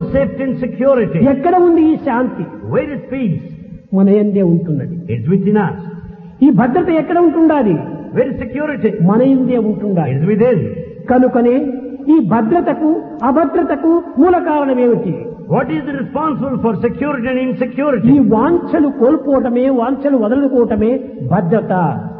safety and security. ఎక్కడ ఉంది ఈ శాంతి? Where is peace? మన యందే ఉంటున్నది. It's within us. ఈ భద్రత ఎక్కడ ఉంటుండాలి? Where is security? మన యందే ఉంటుండాలి. It's within. కనుకనే ఈ భద్రతకు అభద్రతకు మూల కారణం ఏమిటి? What is responsible for security and ఈ insecurity? వాంఛలు కోల్పోవటమే, వాంఛలు వదులుకోవటమే భద్రత.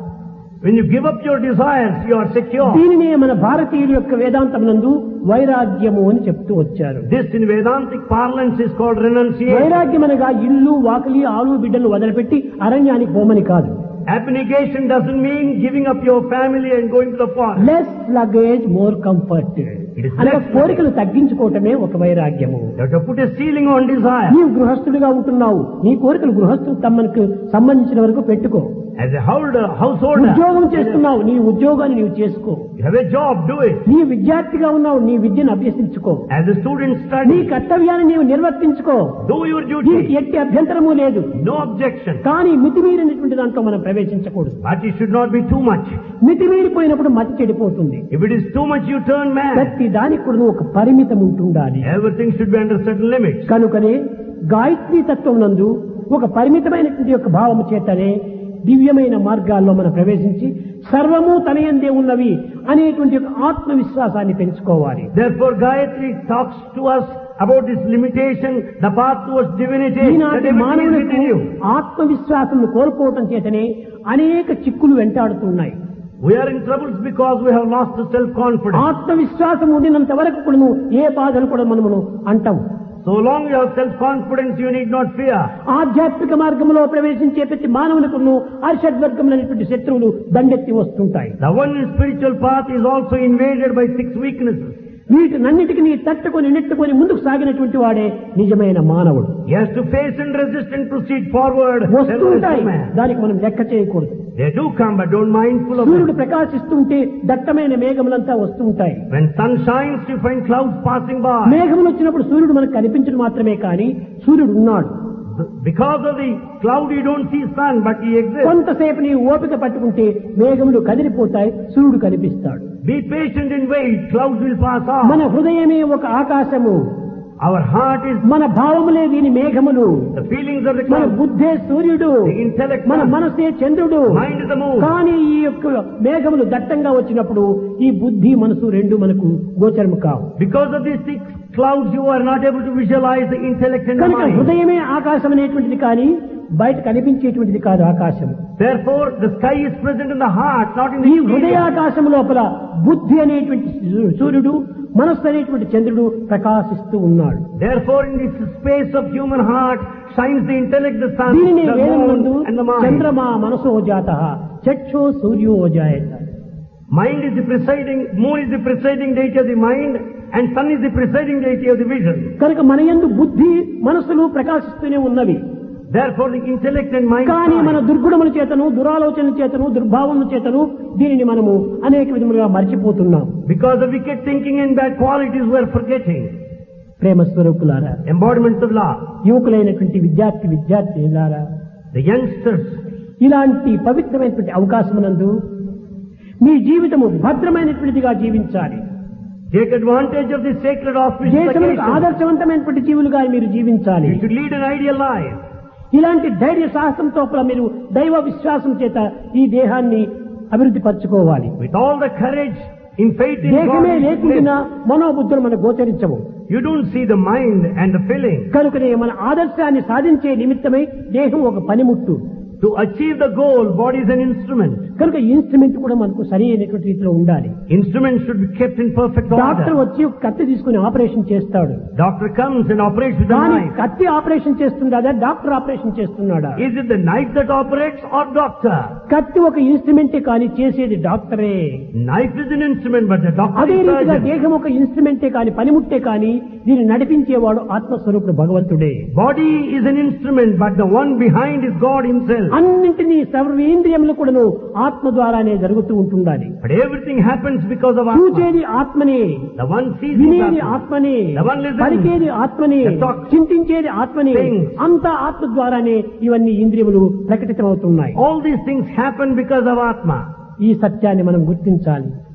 When you give up your desires, you are secure. దీనినే మన భారతీయుల యొక్క వేదాంతం నందు వైరాగ్యము అని చెప్తూ వచ్చారు. This in Vedantic parlance is called renunciation. వైరాగ్యం అనగా ఇల్లు వాకిలి ఆలు బిడ్డలు వదిలిపెట్టి అరణ్యానికి పోమని కాదు. Abnegation doesn't mean giving up your family and going to the forest. Less luggage more comfort అనగా కోరికలు తగ్గించుకోవటమే ఒక వైరాగ్యము. You have to put a ceiling on desire. నీవు గృహస్థుడిగా ఉంటున్నావు, నీ కోరికలు గృహస్థుడు తమకు సంబంధించిన వరకు పెట్టుకో. As a householder, ఉద్యోగం చేస్తున్నావు, నీ ఉద్యోగాన్ని నీవు చేసుకో. you have a job, do it. నీ విద్యార్థిగా ఉన్నావు, నీ విద్యను అభ్యసించుకో. As a student, నీ study. కర్తవ్యాన్ని నీవు నిర్వర్తించుకో. Do your దీనికి duty. ఎట్టి అభ్యంతరము లేదు. No objection. కానీ మితిమీరినటువంటి దాంట్లో మనం ప్రవేశించకూడదు. But it should not be too much. మితిమీరిపోయినప్పుడు మతి చెడిపోతుంది. If it is too much, you turn mad. ప్రతి దానికి కూడా ఒక పరిమితం ఉంటుండాలి. Everything should be under certain limits. కనుకనే గాయత్రీ తత్వం నందు ఒక పరిమితమైనటువంటి యొక్క భావము చేతనే దివ్యమైన మార్గాల్లో మనం ప్రవేశించి సర్వము తనయందే ఉన్నవి అనేటువంటి ఒక ఆత్మవిశ్వాసాన్ని పెంచుకోవాలి. Therefore, Gayatri talks to us about this limitation, the path towards divinity. That ఈనాటి everything is మానవులకు within you. ఆత్మవిశ్వాసం కోల్పోవటం చేతనే అనేక చిక్కులు వెంటాడుతున్నాయి. We are in troubles because we have lost the self-confidence. ఆత్మవిశ్వాసం ఉండినంత వరకు కూడా ఏ బాధలు కూడా మనము అంటాం. So long you have self-confidence, you need not fear. ఆధ్యాత్మిక మార్గంలో ప్రవేశించే ప్రతి మానవులకు అరిషడ్వర్గములైనటువంటి శత్రువులు దండెత్తి వస్తుంటాయి. The one in spiritual path is also invaded by 6 weaknesses. వీటినన్నిటికీ తట్టుకొని నెట్టుకొని ముందుకు సాగినటువంటి వాడే నిజమైన మానవుడు. He has to face and resist and proceed forward. వస్తుంటాయి, దానికి మనం లెక్క చేయకూడదు. They do come, but don't mindful of సూర్యుడు them. ప్రకాశిస్తుంటే దట్టమైన మేఘములంతా వస్తుంటాయి. When sun shines, you find clouds passing by. మేఘములు వచ్చినప్పుడు సూర్యుడు మనకు కనిపించడం మాత్రమే కానీ సూర్యుడు ఉన్నాడు. Because of the cloud, you don't see sun, but he exists. కొంతసేపు నీ ఓపిక పట్టుకుంటే మేఘములు కదిలిపోతాయి, సూర్యుడు కనిపిస్తాడు. Be patient and wait, clouds will pass మన off. హృదయమే ఒక ఆకాశము, Our heart is మన భావములే దీని మేఘములు, the feelings of the మన cloud. బుద్ధే సూర్యుడు, The intellect, మన మనసే చంద్రుడు. mind is the moon. కానీ ఈ యొక్క మేఘములు దట్టంగా వచ్చినప్పుడు ఈ బుద్ధి మనసు రెండు మనకు గోచరము కావు. Because of these 6 clouds, you are not able to visualize the intellect and the కనుక mind. హృదయమే ఆకాశం అనేటువంటిది కానీ బయట కనిపించేటువంటిది కాదు ఆకాశం. Therefore, the sky is present in the heart, not in ఈ the exterior. హృదయాకాశం లోపల బుద్ధి అనేటువంటి సూర్యుడు, మనస్సు అనేటువంటి చంద్రుడు ప్రకాశిస్తూ ఉన్నాడు. Therefore, in this space of human heart shines the intellect, the sun, దీనిని the వేదమునందు moon, and the mind. చంద్రమా మనసో జాతః చక్షో సూర్యో జాయత. Mind is the presiding, moon is the presiding deity of the mind, and sun is the presiding deity of the vision. కనుక మన యందు బుద్ధి మనస్సులు ప్రకాశిస్తూనే ఉన్నవి. Therefore, the intellect and mind కానీ మన shine. దుర్గుణముల చేతను, దురాలోచనల చేతను, దుర్భావముల చేతను దీనిని మనము అనేక విధములుగా మర్చిపోతున్నాం. Because of wicked thinking and bad qualities, we are forgetting. ప్రేమ స్వరూపులారా, Embodiments of love. యువకులైనటువంటి విద్యార్థినిలారా, The youngsters, ఇలాంటి పవిత్రమైనటువంటి అవకాశమునందు మీ జీవితము భద్రమైనటువంటిదిగా జీవించాలి. take advantage of the sacred auspicious దేశములకు occasion. ఆదర్శవంతమైనటువంటి జీవులుగా మీరు జీవించాలి. You should lead an ideal life. ఇలాంటి ధైర్య సాహసంతో మీరు దైవ విశ్వాసం చేత ఈ దేహాన్ని అభివృద్ధి పరచుకోవాలి. With all the courage in faith in దేహమే God. లేకుండా మనోబుద్ధులు మనకు గోచరించవు. You don't see the mind and the feeling. కనుకనే మన ఆదర్శాన్ని సాధించే నిమిత్తమై దేహం ఒక పనిముట్టు. To achieve the goal, body is an instrument. కనుక ఇన్స్ట్రుమెంట్ కూడా మనకు సరి అయినటువంటి రీతిలో ఉండాలి. Instruments should be kept in perfect doctor order. వచ్చి ఒక కత్తి తీసుకుని ఆపరేషన్ చేస్తాడు. Doctor comes and operates with the కానీ knife. కత్తి ఆపరేషన్ చేస్తున్నాడా, డాక్టర్ ఆపరేషన్ చేస్తున్నాడా? Is it the knife that operates or doctor? కత్తి ఒక ఇన్స్ట్రుమెంటే కానీ చేసేది డాక్టరే. Knife is an instrument, but the doctor అదే is రీతిగా surgeon. దేహం ఒక ఇన్స్ట్రుమెంటే కానీ పనిముట్టే కానీ దీన్ని నడిపించేవాడు ఆత్మస్వరూపుడు భగవంతుడే. Body is an instrument, but the one behind is God himself. అన్నింటినీ సర్వేంద్రియములు కూడాను ఆత్మ ద్వారానే జరుగుతూ ఉంటుండాలి. But everything happens because of Atma. చూచేది ఆత్మనే, The one sees వినేది is Atma. ఆత్మనే, The one listens. పలికేది ఆత్మనే, The talk. చింతించేది ఆత్మనే. Things. అంతా ఆత్మ ద్వారానే ఇవన్నీ ఇంద్రియములు ప్రకటితమవుతున్నాయి. All these things happen because of Atma. ఈ సత్యాన్ని మనం గుర్తించాలి.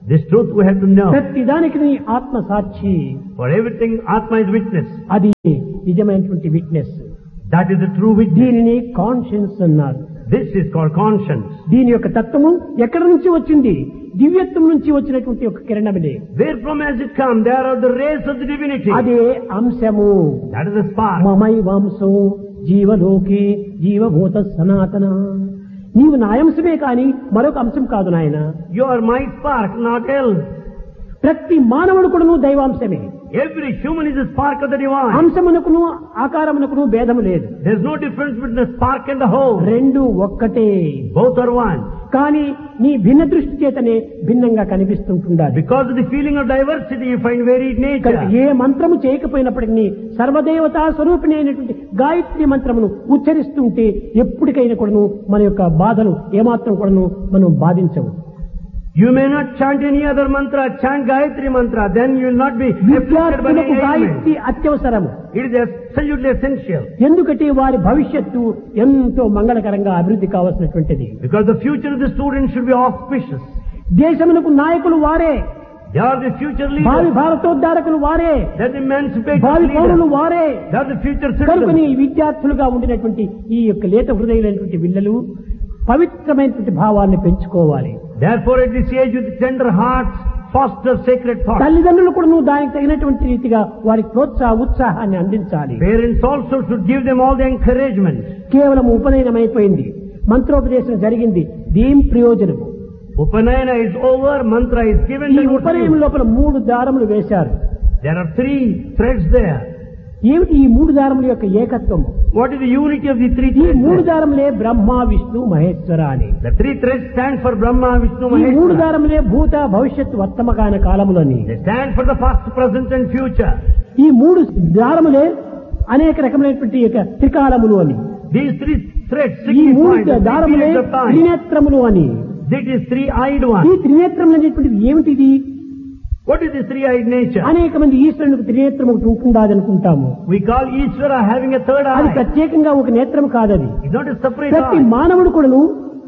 This truth we have to know. ప్రతిదానికి నీ ఆత్మ సాక్షి. For everything, Atma is witness. అది నిజమైనటువంటి witness. That is the true witness. దీనిని కాన్షియన్స్ అన్నారు. This is called conscience. దీని యొక్క తత్వము ఎక్కడి నుంచి వచ్చింది? దివ్యత్వం నుంచి వచ్చినటువంటి ఒక కిరణమే. Where from has it come? There are the rays of the divinity. అదే అంశము. That is the spark. మమై వంశో జీవలోకే జీవభూత సనాతన. నీవు నా అంశమే కాని మరొక అంశం కాదు నాయన. You are my spark, not else. ప్రతి మానవుడు కూడాను దైవాంశమే. Every human is a spark of the divine. అంశమునకును ఆకారమునకును భేదము లేదు. There is no difference between the spark and the whole. రెండు ఒక్కటే. Both are one. కానీ నీ భిన్న దృష్టి చేతనే భిన్నంగా కనిపిస్తుంటుండాలి. Because of the feeling of diversity, you find varied nature. ఏ మంత్రము చేయకపోయినప్పటికీ సర్వదేవతా స్వరూపిణి అయినటువంటి గాయత్రి మంత్రమును ఉచ్చరిస్తుంటే ఎప్పటికైనా కూడాను మన యొక్క బాధలు ఏమాత్రం కూడాను మనం బాధించవు. You may not chant any other mantra, chant Gayatri mantra, then you will not be affected by any Gayatri అత్యవసరము. It is absolutely essential. ఎందుకంటే వారి భవిష్యత్తు ఎంతో మంగళకరంగా అభివృద్ధి కావాల్సినటువంటిది. Because the future of the students should be auspicious. దేశమునకు నాయకులు వారే. They are the future భావి leaders. భారతోద్ధారకులు వారే. They are the emancipated భావి పౌరులు leaders. వారే. They are the future కనుకని citizens. విద్యార్థులుగా ఉండినటువంటి ఈ యొక్క లేత హృదయులైనటువంటి పిల్లలు పవిత్రమైనటువంటి భావాన్ని పెంచుకోవాలి. Therefore at this age with tender hearts, foster sacred thoughts. తల్లిదండ్రులు కూడా నువ్వు దానికి తగినటువంటి రీతిగా వారికి ఉత్సాహాన్ని అందించాలి. Parents also should give them all the encouragement. కేవలం ఉపనయనం అయిపోయింది, మంత్రోపదేశం జరిగింది, దీని ప్రయోజనము. Upanayana is over, mantra is given. ఈ then what to ఉపనయనం do? లోపల 3 దారములు వేశారు. There are 3 threads there. ఏమిటి ఈ 3 దారముల యొక్క ఏకత్వము? What is the unity of the 3 ఈ threads? 3 దారములే బ్రహ్మ విష్ణు మహేశ్వర అని. The 3 threads stand for Brahma, Vishnu, ఈ 3 Maheshwara. దారములే భూత భవిష్యత్తు వర్తమాన కాలములని. They stand for the past, present and future. ఈ 3 దారములే అనేక రకమైనటువంటి యొక్క త్రికాలములు అని. These 3 threads ఈ 3 signify the 3 దారములే periods of time. త్రినేత్రములు అని. That is 3-eyed ఈ one. త్రినేత్రములు అనేటువంటిది ఏమిటిది? What is this 3-eyed nature? అనేక మంది ఈశ్వరునికి త్రినేత్రం ఒకటి ఉంటుందాదనుకుంటాము. We call Ishvara having a third అది eye. ప్రత్యేకంగా ఒక నేత్రం కాదది. It's not a separate ప్రతి eye. మానవుడు కూడాను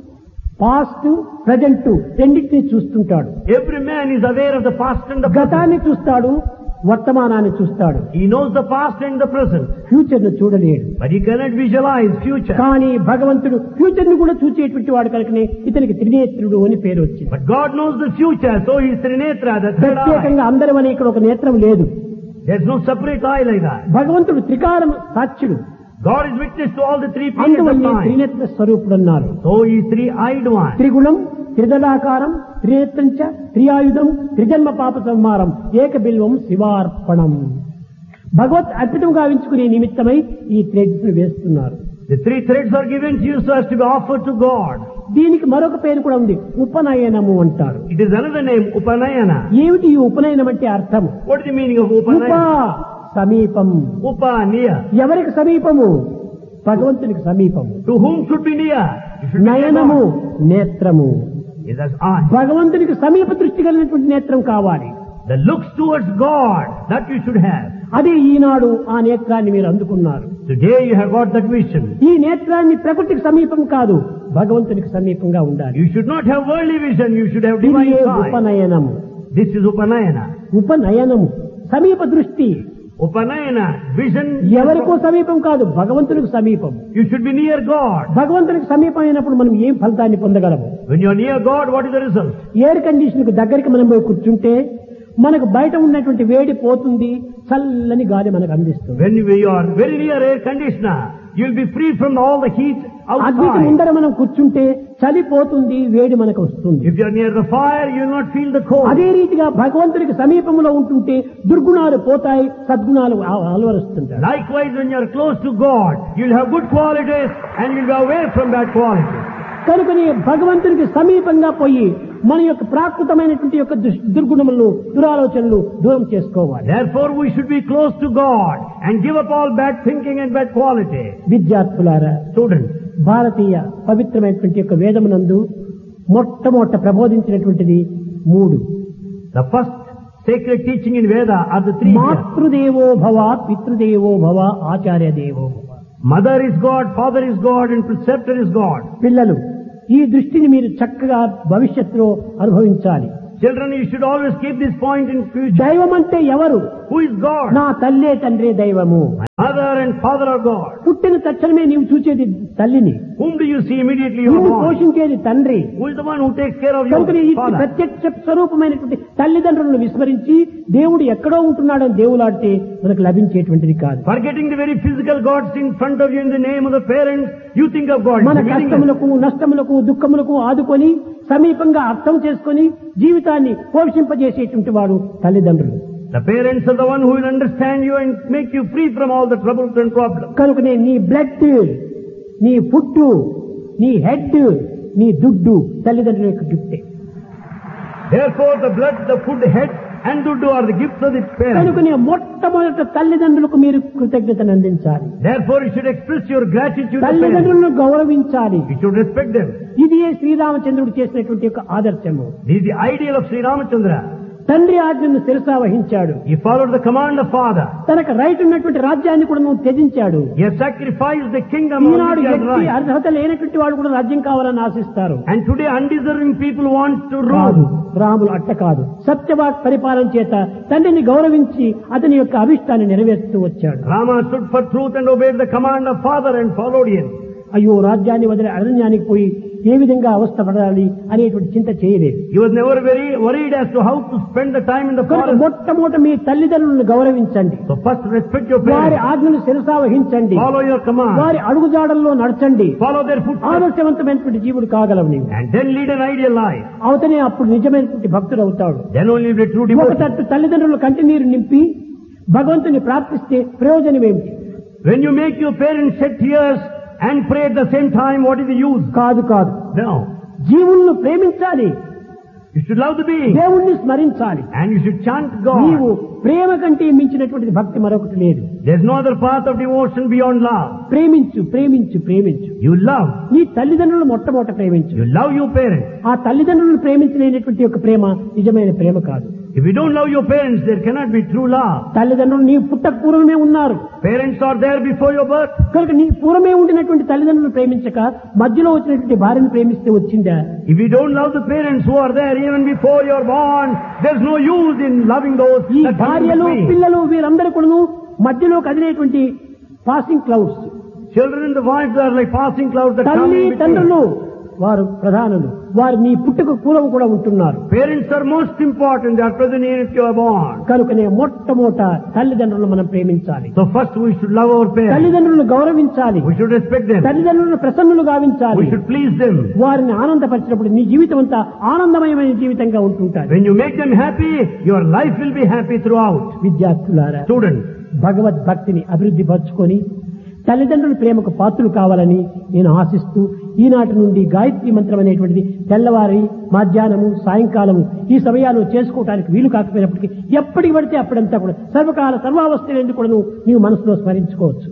పాస్ట్ ప్రజెంట్ రెండింటినీ చూస్తుంటాడు. Every man is aware of the past and the present. గతాన్ని చూస్తాడు, వర్తమానాన్ని చూస్తాడు. He knows the past and the present. Future ను చూడలేడు. But he cannot visualize future. కానీ భగవంతుడు ఫ్యూచర్ ను కూడా చూచేటువంటి వాడు కనుకనే ఇతనికి త్రినేత్రుడు అని పేరు వచ్చింది. But God knows the future, so he is Trinetra, the third eye. ప్రత్యేకంగా అందరమని ఇక్కడ ఒక నేత్రం లేదు. There is no separate eye like that. భగవంతుడు త్రికాలం సాక్షుడు. God is witness to all the 3 periods of అందువల్ల time. త్రినేత్ర స్వరూపుడు అన్నారు. So he is 3-eyed one. త్రిగుణం త్రిదళాకారం త్రినేత్రంచ త్రియాయుధం త్రిజన్మ పాప సంహారం ఏక బిల్వం శివార్పణం. భగవత్ అర్పితం గావించుకునే నిమిత్తమై ఈ థ్రెడ్స్ ను వేస్తున్నారు. The 3 threads are given to you so as to be offered to God. దీనికి మరొక పేరు కూడా ఉంది, ఉపనయనము అంటారు. It is another name, Upanayana. ఏమిటి ఈ ఉపనయనం అంటే అర్థము? What is the meaning of ఉప Upanayana? సమీపం. Upa, near. ఎవరికి సమీపము? భగవంతునికి సమీపము. To whom should be near? You should be near నయనము God. నేత్రము. It is eye. భగవంతునికి సమీప దృష్టి కలిగినటువంటి నేత్రం కావాలి. The looks towards God, that you should have. అదే ఈనాడు ఆ నేత్రాన్ని మీరు అందుకున్నారు. Today you have got that vision. ఈ నేత్రాన్ని ప్రకృతికి సమీపం కాదు, భగవంతునికి సమీపంగా ఉండాలి. You should not have worldly vision, you should have ఇది divine sight. ఉపనయనము. This is Upanayana. ఉపనయనము సమీప దృష్టి. Upanayana, vision. ఎవరికో సమీపం కాదు, భగవంతునికి సమీపం. You should be near God. భగవంతునికి సమీపం అయినప్పుడు మనం ఏం ఫలితాన్ని పొందగలము? When you are near God, what is the result? Air condition కు దగ్గరికి మనం పోయి కూర్చుంటే మనకు బయట ఉన్నటువంటి వేడి పోతుంది, చల్లని గాలి మనకు అందిస్తుంది. When you are very near air conditioner, you will be free from all the heat అగ్నికి outside. ముందర మనం కూర్చుంటే చలి పోతుంది, వేడి మనకు వస్తుంది. If you are near the fire, you will not feel the cold. అదే రీతిగా భగవంతునికి సమీపంలో ఉంటుంటే దుర్గుణాలు పోతాయి, సద్గుణాలు అలవరుస్తుంటాయి. Likewise, when you are close to God, you will have good qualities and you will be away from bad qualities. కనుకని భగవంతునికి సమీపంగా పోయి మన యొక్క ప్రాకృతమైనటువంటి యొక్క దుర్గుణములను దురాలోచనలు దూరం చేసుకోవాలి. Therefore, we should be close to God and give up all bad thinking and bad quality. విద్యార్థులారా, Students, భారతీయ పవిత్రమైనటువంటి యొక్క వేదమునందు మొట్టమొదట ప్రబోధించినటువంటిది 3. the first sacred teaching in Veda are the 3 here. మాతృదేవో భవ, పితృదేవో భవ, ఆచార్య దేవో భవ. Mother is God, father is God, and preceptor is God. పిల్లలు, ఈ దృష్టిని మీరు చక్కగా భవిష్యత్తులో అనుభవించాలి. Children, you should always keep this point in future. దైవం అంటే ఎవరు? Who is God? నా తల్లే తండ్రే దైవము. Mother and father are God. పుట్టిన తక్షణమే నీవు చూచేది తల్లిని, Whom do you see immediately? You నీవు are born. పోషించేది తండ్రి. Who is the one who takes care of you? కనుక ఈ Father. ప్రత్యక్ష స్వరూపమైనటువంటి తల్లిదండ్రులను విస్మరించి దేవుడు ఎక్కడో ఉంటున్నాడని దేవులాడితే మనకు లభించేటువంటిది కాదు. Forgetting the very physical gods in front of you in the name of the parents, you think of God. మన It's meaningless. కష్టములకు నష్టములకు దుఃఖములకు ఆదుకొని సమీపంగా అర్థం చేసుకొని జీవితాన్ని పోషింపజేసేటువంటి వాడు తల్లిదండ్రులు. The parents are the one who will understand you and make you free from all the troubles and problems. కనుకనే నీ బ్లడ్, నీ ఫుడ్, నీ హెడ్, నీ దుడ్డు తల్లిదండ్రుల యొక్క గిఫ్టే. Therefore, the blood, the food, head, and duddu are the gifts of the parents. కనుకనే మొట్టమొదట తల్లిదండ్రులకు మీరు కృతజ్ఞతను అందించాలి. Therefore, you should express your gratitude to parents. తల్లిదండ్రులను గౌరవించాలి. You should respect them. ఇది శ్రీరామచంద్రుడు చేసినటువంటి యొక్క ఆదర్శము. This is the ideal of Sri Ramachandra. తండ్రి ఆజ్ఞను శిరసా వహించాడు. He followed the command of father. తనకు రైట్ ఉన్నటువంటి రాజ్యాన్ని కూడా నువ్వు త్యజించాడు. He has sacrificed the kingdom on Eenadu which he has వ్యక్తి right. అర్హత లేనటువంటి వాడు కూడా రాజ్యం కావాలని ఆశిస్తారు. And today undeserving people want to కాదు, rule. రాములు అట్ట కాదు. సత్యవాక్ పరిపాలన చేత తండ్రిని గౌరవించి అతని యొక్క అభిష్టాన్ని నెరవేరుస్తూ వచ్చాడు. Rama stood for truth and obeyed the command of father and followed him. అయ్యో రాజ్యాన్ని వదిలి అరణ్యానికి పోయి ఏ విధంగా అవస్థ పడాలి అనేటువంటి చింత చేయలేదు. He was never very worried as to how to spend the time in the forest. మొట్టమొదట మీ తల్లిదండ్రులను గౌరవించండి. So first respect your వారి parents. ఆజ్ఞను శిరసా వహించండి. Follow your command. వారి అడుగుజాడల్లో నడచండి. Follow their footsteps. ఆదర్శవంతమైనటువంటి జీవుడు కాగలవు నీవు. And then lead an ideal life. అవుతనే అప్పుడు నిజమైనటువంటి భక్తుడు అవుతాడు. Then only will be true ఒక devotee. తట్టు తల్లిదండ్రులు కంటి నీరు నింపి భగవంతుని ప్రార్థిస్తే ప్రయోజనం ఏమిటి? When you make your parents shed tears and pray at the same time, what is the use? కాదు కాదు. No. జీవులను ప్రేమించాలి, You should love the being. దేవుణ్ణి స్మరించాలి. And you should chant నీవు God. ప్రేమ కంటే మించినటువంటిది భక్తి మరొకటి లేదు. There's no other path of devotion beyond love. ప్రేమించు ప్రేమించు ప్రేమించు. You love. నీ తల్లిదండ్రులు మొట్టమొదట ప్రేమించు. You love your parents. ఆ తల్లిదండ్రులను ప్రేమించలేనటువంటి యొక్క ప్రేమ నిజమైన ప్రేమ కాదు. If you don't love your parents, there cannot be true love. తల్లిదండ్రులు నీ పుట్టక పూర్వమే ఉన్నారు Parents are there before your birth. కనుక నీ పూర్వమే ఉండినటువంటి తల్లిదండ్రులను ప్రేమించక మధ్యలో వచ్చినటువంటి భార్యను ప్రేమిస్తే వచ్చిందా? If you don't love the parents who are there even before you are born, there's no use in loving those ఈ that come భార్యలు between. పిల్లలు వీరందరూ కూడా మధ్యలో కదిలేటువంటి passing clouds. Children and the wives are like passing clouds that come తల్లి in between. తండ్రులు వారు ప్రధానులు. వారు నీ పుట్టుక పూర్వం కూడా ఉంటున్నారు. Parents are most important. They are present even if you are born. కనుకనే మొట్టమొదట తల్లిదండ్రులను మనం ప్రేమించాలి. So first we should love our parents. తల్లిదండ్రులను గౌరవించాలి. We should respect them. తల్లిదండ్రులను ప్రసన్నులు గావించాలి. We should please them. వారిని ఆనందపరిచినప్పుడు నీ జీవితం అంతా ఆనందమయమైన జీవితంగా ఉంటుంటారు. When you make them happy, your life will be happy throughout. విద్యార్థులారా, Students, భగవద్భక్తిని అభివృద్ధి పరుచుకొని తల్లిదండ్రుల ప్రేమకు పాత్రులు కావాలని నేను ఆశిస్తూ ఈనాటి నుండి గాయత్రి మంత్రం అనేటువంటిది తెల్లవారి మధ్యాహ్నము సాయంకాలము ఈ సమయాల్లో చేసుకోవడానికి వీలు కాకపోయినప్పటికీ ఎప్పటికి పడితే అప్పుడంతా కూడా సర్వకాల సర్వావస్థలందు కూడా నీవు మనసులో స్మరించుకోవచ్చు.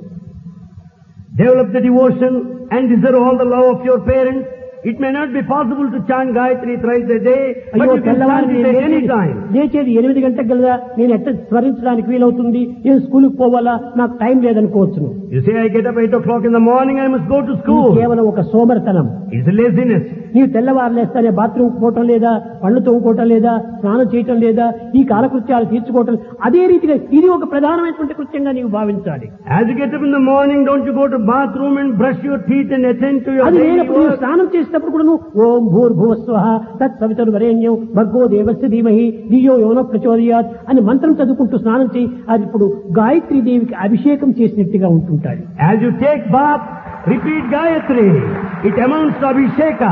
develop the devotion and deserve all the love of your parents. It may not be possible to chant Gayatri thrice a day, but అయ్యో you can తెల్లవారి chant it at any time. లేచేది 8 గంటలకు కదా, నేను ఎట్లా స్మరించడానికి వీలవుతుంది, నేను స్కూల్కి పోవాలా, నాకు time లేదనుకోవచ్చును. You say, I get up 8 o'clock in the morning, I must go to ఇది school. కేవలం ఒక సోమరితనం. It's a laziness. నీవు తెల్లవారు లేస్తానే బాత్రూమ్ పోవటం లేదా, పళ్ళు తోముకోవటం లేదా, స్నానం చేయటం లేదా, ఈ కాలకృత్యాలు తీర్చుకోవటం, అదే రీతిగా ఇది ఒక ప్రధానమైనటువంటి కృత్యంగా నీవు భావించాలి. As you get up in the morning, don't you go to bathroom and brush your teeth and attend to your అది daily లేనప్పుడు నువ్వు work. స్నానం చేసేటప్పుడు కూడా నువ్వు ఓం భూర్భువస్వః తత్సవితుర్వరేణ్యం భర్గో దేవస్య ధీమహి ధియో యోనః ప్రచోదయాత్ అని మంత్రం చదువుకుంటూ స్నానం చేయి. అది ఇప్పుడు గాయత్రీ దేవికి అభిషేకం చేసినట్టుగా ఉంటుంటాయి. As you take bath, repeat Gayatri. It amounts to Abhisheka.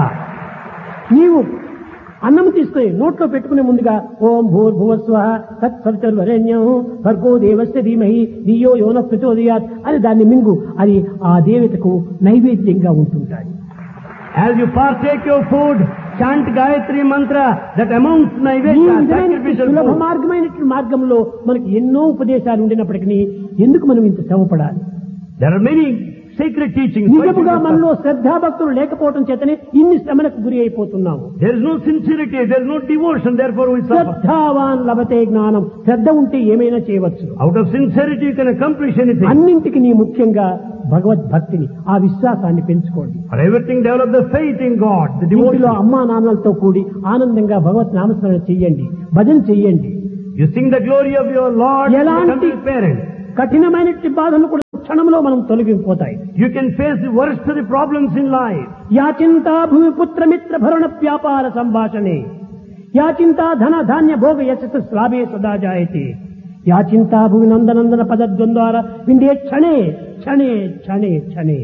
నీవు అన్నం తీసుకుని నోట్లో పెట్టుకునే ముందుగా ఓం భూర్భువస్వః తత్సవితుర్వరేణ్యం భర్గో దేవస్య ధీమహి ధియో యోనః ప్రచోదయాత్ అని దాన్ని మింగు. అది ఆ దేవతకు నైవేద్యంగా ఉంటుంటాయి. As you partake your food, chant Gayatri mantra that amounts to ఈ Naivedya, విధమైన sacrificial సులభ food. మార్గమైనటువంటి మార్గంలో మనకి ఎన్నో ఉపదేశాలు ఉండినప్పటికీ ఎందుకు మనం ఇంత శ్రమపడాలి? There are many sacred teachings. నిజముగా మనలో శ్రద్ధాభక్తులు లేకపోవడం చేతనే ఇన్ని శ్రమలకు గురి అయిపోతున్నాము. There is no sincerity, there is no devotion, therefore we suffer. శ్రద్ధావాన్ లభతే జ్ఞానం. శ్రద్ధ ఉంటే ఏమైనా చేయవచ్చు. Out of sincerity you can accomplish anything. అన్నింటికి నీ ముఖ్యంగా భగవద్భక్తిని, ఆ విశ్వాసాన్ని పెంచుకోండి. For everything develop the faith in God, the ఇంటిలో devotion. అమ్మా నాన్నలతో కూడి ఆనందంగా భగవత్ నామస్మరణ చెయ్యండి, భజన చెయ్యండి. You sing the glory of your Lord to ఎలాంటి become parents. కఠినమైన బాధలు కూడా క్షణంలో మనం తొలగిపోతాయి. You can face the worst of the problems in life. యాచింతా భూమి పుత్ర మిత్ర భరణ వ్యాపార సంభాషణే, యాచింతా ధన ధాన్య భోగ యశస్సు శ్లాభే సదా జాయతే, యాచింతా భూమి నందనందన పదద్వంద్వార విండే క్షణే క్షణే క్షణే క్షణే.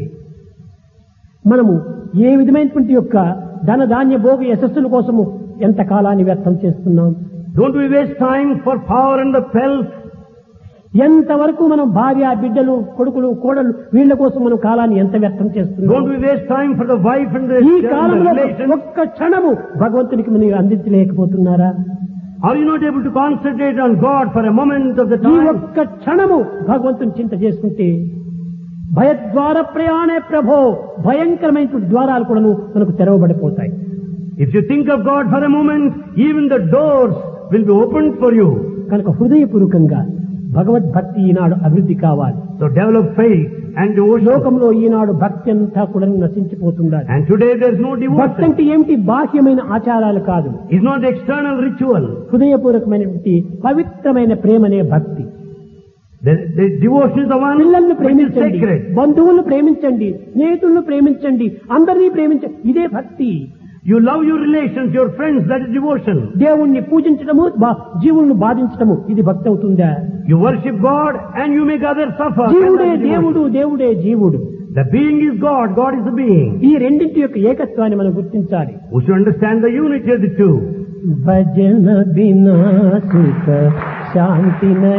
మనము ఏ విధమైనటువంటి యొక్క ధన ధాన్య భోగ యశస్సుల కోసము ఎంత కాలాన్ని వ్యర్థం చేస్తున్నాం. Don't we waste time for power and the wealth. ఎంతవరకు మనం భార్య బిడ్డలు కొడుకులు కోడలు వీళ్ల కోసం మనం కాలాన్ని ఎంత వ్యర్థం చేస్తున్నాం. Don't we waste time for the wife and the ఈ children, కాలంలో the relations. ఒక్క క్షణము భగవంతునికి మనం అందించలేకపోతున్నారా? Are you not able to concentrate on God for a moment of the ఈ time? ఒక్క క్షణము భగవంతుని చింత చేసుకుంటే భయద్వార ప్రయాణే ప్రభో, భయంకరమైన ద్వారాలు కూడా మనకు తెరవబడిపోతాయి. If you think of God for a moment, even the doors will be opened for you. కనుక హృదయపూర్వకంగా భగవద్భక్తి ఈనాడు అభివృద్ధి కావాలి. So develop faith and devotion. లోకంలో ఈనాడు భక్తి అంతా కూడా నశించిపోతున్నారు. And today there is no భక్తి devotion. అంటే ఏమిటి? బాహ్యమైన ఆచారాలు కాదు, It's not external ritual. హృదయపూర్వకమైనటువంటి పవిత్రమైన ప్రేమనే భక్తి. The devotion is the one పిల్లల్ని which is ప్రేమించండి, sacred. బంధువులను ప్రేమించండి, స్నేహితులను ప్రేమించండి, అందరినీ ప్రేమించండి, ఇదే భక్తి. You love your relations, your friends, that is devotion. దేవుణ్ణి పూజించడము, జీవులను బాధించడము, ఇది భక్తి అవుతుందా? You worship God and you make others suffer. జీవుడే And that is devotion. దేవుడు, దేవుడే జీవుడు. The being is God, God is the being. ఈ రెండింటి యొక్క ఏకత్వాన్ని మనం గుర్తించాలి. We should understand the unity of the two. భజన బినా సుఖ శాంతి